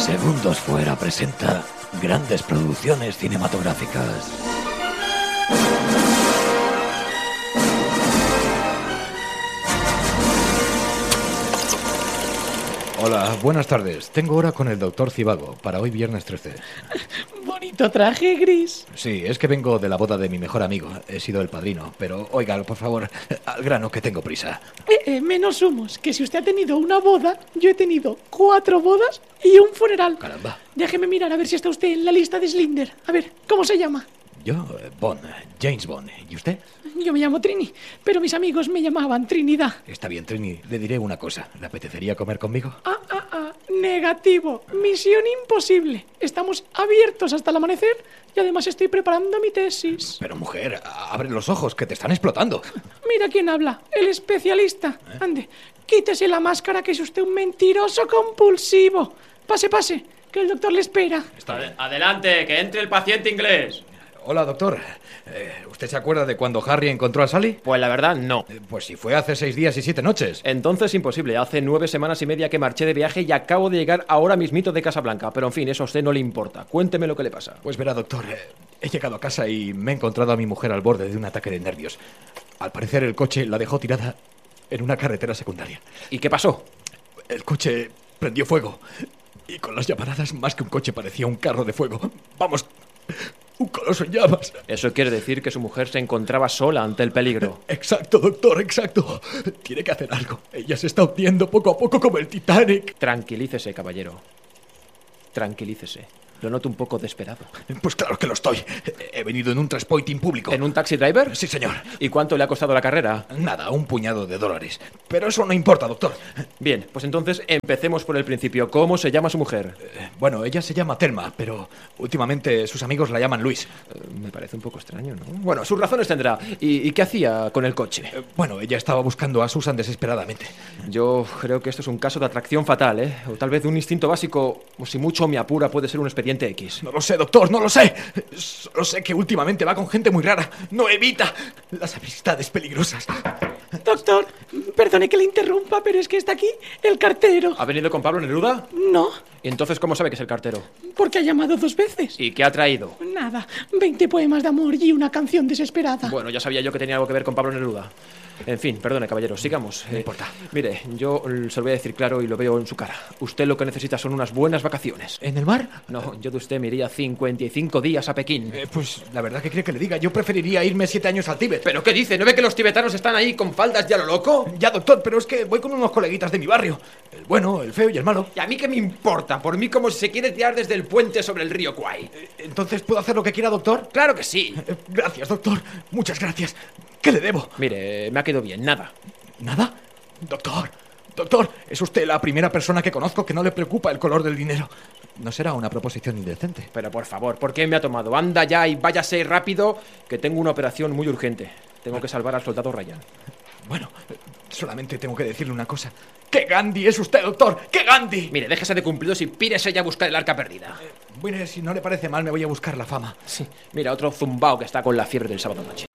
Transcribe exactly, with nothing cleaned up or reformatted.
Segundos Fuera presenta grandes producciones cinematográficas. Hola, buenas tardes. Tengo hora con el doctor Zivago para hoy viernes trece. Bonito traje gris. Sí, es que vengo de la boda de mi mejor amigo. He sido el padrino, pero oiga, por favor, al grano, que tengo prisa. Eh, eh, menos humos, que si usted ha tenido una boda, yo he tenido cuatro bodas y un funeral. Caramba. Déjeme mirar a ver si está usted en la lista de Slinder. A ver, ¿cómo se llama? Yo, eh, Bond, James Bond. ¿Y usted? Yo me llamo Trini, pero mis amigos me llamaban Trinidad. Está bien, Trini. Le diré una cosa. ¿Le apetecería comer conmigo? Ah, ah, ah, negativo. Misión imposible. Estamos abiertos hasta el amanecer y además estoy preparando mi tesis. Pero, mujer, abre los ojos, que te están explotando. Mira quién habla, el especialista. ¿Eh? Ande, quítese la máscara, que es usted un mentiroso compulsivo. Pase, pase, que el doctor le espera. Ad- Adelante, que entre el paciente inglés. Hola, doctor. Eh, ¿Usted se acuerda de cuando Harry encontró a Sally? Pues la verdad, no. Eh, pues si fue hace seis días y siete noches. Entonces imposible. Hace nueve semanas y media que marché de viaje y acabo de llegar ahora mismito de Casablanca. Pero en fin, eso a usted no le importa. Cuénteme lo que le pasa. Pues verá, doctor, eh, he llegado a casa y me he encontrado a mi mujer al borde de un ataque de nervios. Al parecer el coche la dejó tirada en una carretera secundaria. ¿Y qué pasó? El coche prendió fuego y con las llamaradas, más que un coche, parecía un carro de fuego. Vamos, un coloso en llamas. Eso quiere decir que su mujer se encontraba sola ante el peligro. Exacto, doctor, exacto. Tiene que hacer algo. Ella se está hundiendo poco a poco como el Titanic. Tranquilícese, caballero. Tranquilícese. Lo noto un poco desesperado. Pues claro que lo estoy. He venido en un transporting público. ¿En un taxi driver? Sí, señor. ¿Y cuánto le ha costado la carrera? Nada, un puñado de dólares. Pero eso no importa, doctor. Bien, pues entonces empecemos por el principio. ¿Cómo se llama su mujer? Eh, bueno, ella se llama Thelma, pero últimamente sus amigos la llaman Luis. Eh, me parece un poco extraño, ¿no? Bueno, sus razones tendrá. ¿Y, y qué hacía con el coche? Eh, bueno, ella estaba buscando a Susan desesperadamente. Yo creo que esto es un caso de atracción fatal, ¿eh? O tal vez de un instinto básico, o si mucho me apura, puede ser un expediente X. No lo sé, doctor, no lo sé. Solo sé que últimamente va con gente muy rara. No evita las amistades peligrosas. Doctor, perdone que le interrumpa, pero es que está aquí el cartero. ¿Ha venido con Pablo Neruda? No, ¿Y entonces cómo sabe que es el cartero? porque ha llamado dos veces. ¿Y qué ha traído? Nada, veinte poemas de amor y una canción desesperada. Bueno, ya sabía yo que tenía algo que ver con Pablo Neruda. En fin, perdone, caballero, sigamos. No importa. Mire, yo eh, se lo voy a decir claro y lo veo en su cara. Usted lo que necesita son unas buenas vacaciones. ¿En el mar? No, yo de usted me iría cincuenta y cinco días a Pekín. Eh, pues la verdad que quiere que le diga. Yo preferiría irme siete años al Tíbet. ¿Pero qué dice? ¿No ve que los tibetanos están ahí con faldas ya lo loco? Ya, doctor, pero es que voy con unos coleguitas de mi barrio. El bueno, el feo y el malo. ¿Y a mí qué me importa? Por mí como si se quiere tirar desde el puente sobre el río Kwai. Eh, Entonces, ¿puedo hacer lo que quiera, doctor? ¡Claro que sí! Eh, Gracias, doctor. Muchas gracias. ¿Qué le debo? Mire, me ha quedado bien, nada. ¿Nada? Doctor, doctor, es usted la primera persona que conozco que no le preocupa el color del dinero. ¿No será una proposición indecente? Pero por favor, ¿por qué me ha tomado? Anda ya y váyase rápido, que tengo una operación muy urgente. Tengo que salvar al soldado Ryan. Bueno, solamente tengo que decirle una cosa. ¡Qué Gandhi es usted, doctor! ¡Qué Gandhi! Mire, déjese de cumplidos y pírese ya a buscar el arca perdida. Mire, si no le parece mal, me voy a buscar la fama. Sí, mira, otro zumbao que está con la fiebre del sábado noche.